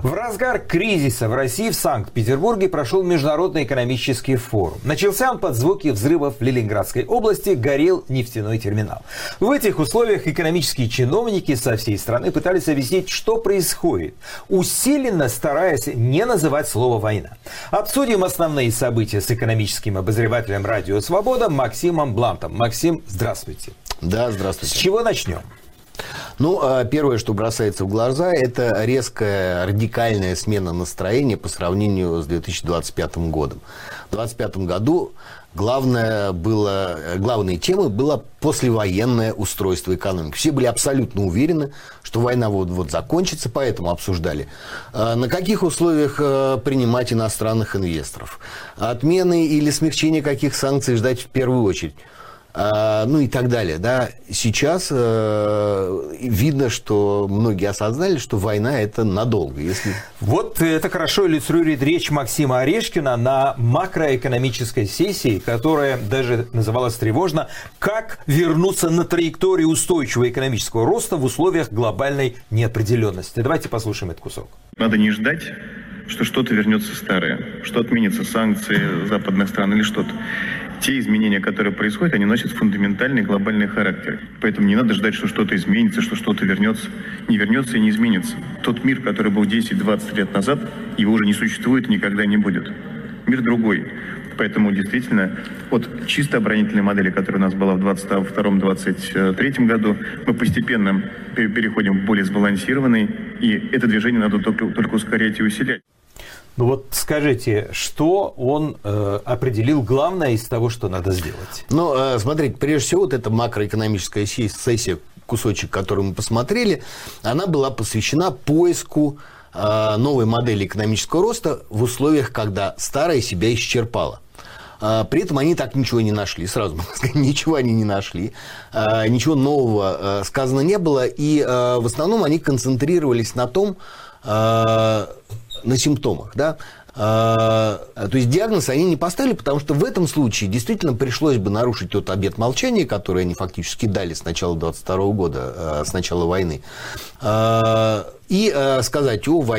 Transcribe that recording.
В разгар кризиса в России в Санкт-Петербурге прошел Международный экономический форум. Начался он под звуки взрывов в Ленинградской области, горел нефтяной терминал. В этих условиях экономические чиновники со всей страны пытались объяснить, что происходит, усиленно стараясь не называть слово «война». Обсудим основные события с экономическим обозревателем «Радио Свобода» Максимом Блантом. Максим, здравствуйте. Да, здравствуйте. С чего начнем? Ну, первое, что бросается в глаза, это резкая, радикальная смена настроения по сравнению с 2025 годом. В 2025 году главной темой было послевоенное устройство экономики. Все были абсолютно уверены, что война вот закончится, поэтому обсуждали, на каких условиях принимать иностранных инвесторов, отмены или смягчения каких санкций ждать в первую очередь. Ну и так далее. Да. Сейчас видно, что многие осознали, что война – это надолго. Вот это хорошо иллюстрирует речь Максима Орешкина на макроэкономической сессии, которая даже называлась тревожно «Как вернуться на траекторию устойчивого экономического роста в условиях глобальной неопределенности». Давайте послушаем этот кусок. Надо не ждать, что что-то вернется старое, что отменятся санкции западных стран или что-то. Те изменения, которые происходят, они носят фундаментальный глобальный характер. Поэтому не надо ждать, что что-то изменится, что что-то вернется. Не вернется и не изменится. Тот мир, который был 10-20 лет назад, его уже не существует и никогда не будет. Мир другой. Поэтому действительно, от чисто оборонительной модели, которая у нас была в 2022-2023 году, мы постепенно переходим к более сбалансированной, и это движение надо только ускорять и усилять. Ну вот скажите, что он определил главное из того, что надо сделать? Ну, смотрите, прежде всего, вот эта макроэкономическая сессия, кусочек, который мы посмотрели, она была посвящена поиску новой модели экономического роста в условиях, когда старая себя исчерпала. При этом они так ничего не нашли. Сразу могу сказать, ничего они не нашли. Ничего нового сказано не было. И в основном они концентрировались на том, на симптомах, да. То есть диагноз они не поставили, потому что в этом случае действительно пришлось бы нарушить тот обет молчания, который они фактически дали с начала 2022 года, с начала войны, и сказать: о, война